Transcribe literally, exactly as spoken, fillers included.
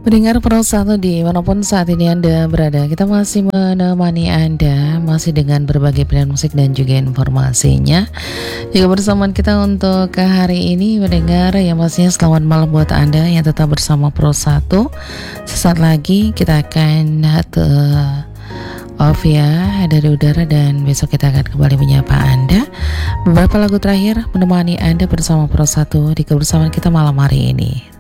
Pendengar Pro satu dimanapun saat ini Anda berada, kita masih menemani Anda masih dengan berbagai pilihan musik dan juga informasinya. Juga bersama kita untuk ke hari ini pendengar yang pastinya selamat malam buat Anda yang tetap bersama Pro satu. Sesaat lagi kita akan ke off ya dari udara dan besok kita akan kembali menyapa Anda. Beberapa lagu terakhir menemani Anda bersama Pro satu di kebersamaan kita malam hari ini.